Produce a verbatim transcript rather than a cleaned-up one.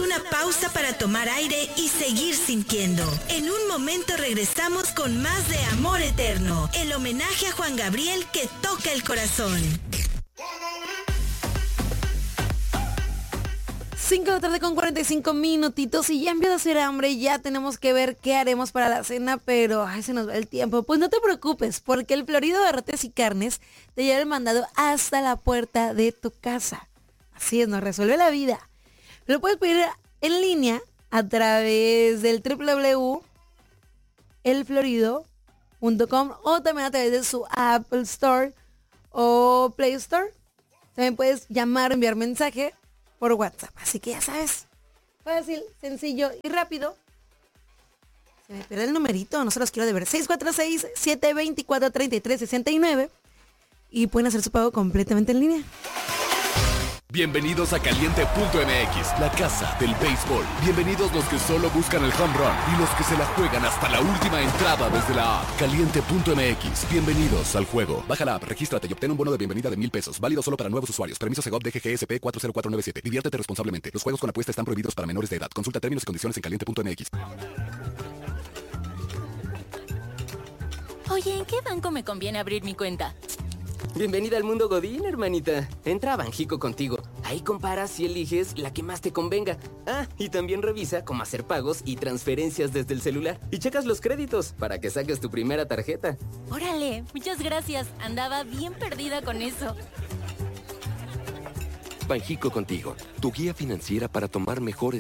una pausa para tomar aire y seguir sintiendo. En un momento regresamos con más de Amor Eterno, el homenaje a Juan Gabriel que toca el corazón. cinco de la tarde con cuarenta y cinco minutitos y ya empieza a hacer hambre, ya tenemos que ver qué haremos para la cena, pero ay, se nos va el tiempo. Pues no te preocupes, porque el Florido de Barrotes y Carnes te lleva el mandado hasta la puerta de tu casa. Así es, nos resuelve la vida. Lo puedes pedir en línea a través del doble u doble u doble u punto el florido punto com o también a través de su Apple Store o Play Store. También puedes llamar o enviar mensaje por WhatsApp, así que ya sabes, fácil, sencillo y rápido. Se me pierde el numerito, no se los quiero de ver. seis cuatro seis, siete dos cuatro, tres tres seis nueve y pueden hacer su pago completamente en línea. Bienvenidos a Caliente punto M X, la casa del béisbol. Bienvenidos los que solo buscan el home run y los que se la juegan hasta la última entrada desde la app. Caliente punto M X, bienvenidos al juego. Baja la app, regístrate y obtén un bono de bienvenida de mil pesos. Válido solo para nuevos usuarios. Permiso Segov D G G S P cuatro cero cuatro nueve siete. Diviértete responsablemente. Los juegos con apuesta están prohibidos para menores de edad. Consulta términos y condiciones en Caliente punto M X. Oye, ¿en qué banco me conviene abrir mi cuenta? Bienvenida al mundo Godín, hermanita. Entra a Banjico contigo. Ahí comparas y eliges la que más te convenga. Ah, y también revisa cómo hacer pagos y transferencias desde el celular. Y checas los créditos para que saques tu primera tarjeta. Órale, muchas gracias. Andaba bien perdida con eso. Banjico contigo, tu guía financiera para tomar mejores